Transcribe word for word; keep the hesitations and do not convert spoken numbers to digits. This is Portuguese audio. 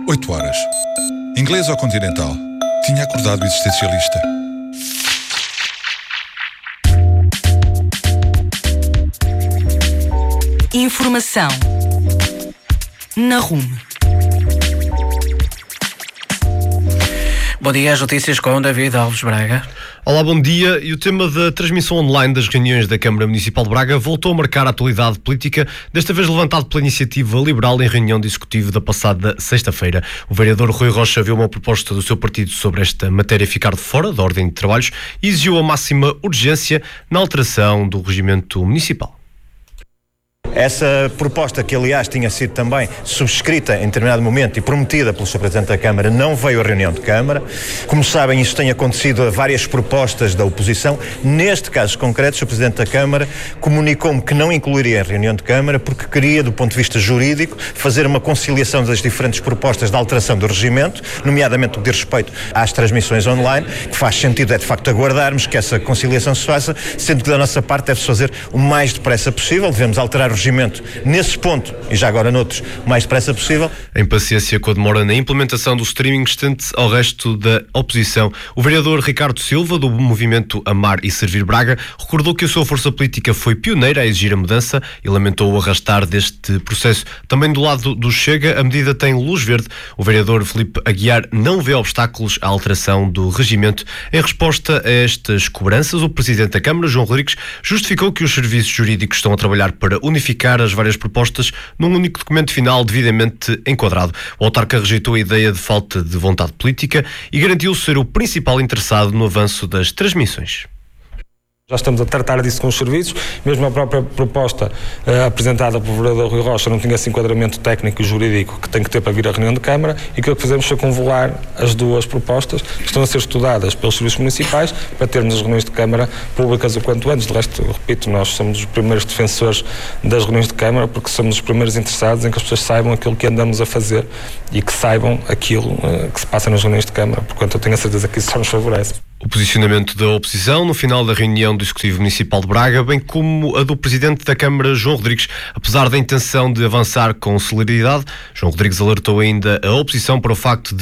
oito horas. Inglês ou continental? Tinha acordado existencialista. Informação na R U M. Bom dia, as notícias com David Alves Braga. Olá, bom dia. E o tema da transmissão online das reuniões da Câmara Municipal de Braga voltou a marcar a atualidade política, desta vez levantado pela Iniciativa Liberal em reunião de executivo da passada sexta-feira. O vereador Rui Rocha viu uma proposta do seu partido sobre esta matéria ficar de fora da ordem de trabalhos e exigiu a máxima urgência na alteração do regimento municipal. Essa proposta, que aliás tinha sido também subscrita em determinado momento e prometida pelo senhor Presidente da Câmara, não veio à reunião de Câmara. Como sabem, isso tem acontecido a várias propostas da oposição. Neste caso concreto, o senhor Presidente da Câmara comunicou-me que não incluiria em reunião de Câmara porque queria, do ponto de vista jurídico, fazer uma conciliação das diferentes propostas de alteração do regimento, nomeadamente o que diz respeito às transmissões online, que faz sentido é de facto aguardarmos que essa conciliação se faça, sendo que da nossa parte deve-se fazer o mais depressa possível. Devemos alterar o regimento nesse ponto, e já agora noutros, o mais depressa possível. A impaciência com a demora na implementação do streaming estende ao resto da oposição. O vereador Ricardo Silva, do movimento Amar e Servir Braga, recordou que a sua força política foi pioneira a exigir a mudança e lamentou o arrastar deste processo. Também do lado do Chega, a medida tem luz verde. O vereador Filipe Aguiar não vê obstáculos à alteração do regimento. Em resposta a estas cobranças, o presidente da Câmara, João Rodrigues, justificou que os serviços jurídicos estão a trabalhar para unificar as várias propostas num único documento final devidamente enquadrado. O autarca rejeitou a ideia de falta de vontade política e garantiu ser o principal interessado no avanço das transmissões. Já estamos a tratar disso com os serviços, mesmo a própria proposta uh, apresentada pelo vereador Rui Rocha não tinha esse enquadramento técnico e jurídico que tem que ter para vir à reunião de Câmara, e aquilo que fizemos foi convocar as duas propostas que estão a ser estudadas pelos serviços municipais para termos as reuniões de Câmara públicas o quanto antes. De resto, eu repito, nós somos os primeiros defensores das reuniões de Câmara porque somos os primeiros interessados em que as pessoas saibam aquilo que andamos a fazer e que saibam aquilo uh, que se passa nas reuniões de Câmara. Portanto, eu tenho a certeza que isso só nos favorece. O posicionamento da oposição no final da reunião do Executivo Municipal de Braga, bem como a do Presidente da Câmara, João Rodrigues. Apesar da intenção de avançar com celeridade, João Rodrigues alertou ainda a oposição para o facto de